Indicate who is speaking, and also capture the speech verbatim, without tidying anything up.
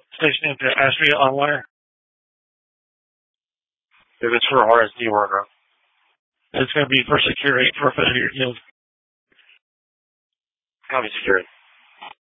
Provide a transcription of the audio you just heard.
Speaker 1: Station into Ashby on wire.
Speaker 2: If it's for R S D worker.
Speaker 1: It's going to be for security for failure yield.
Speaker 2: Copy security.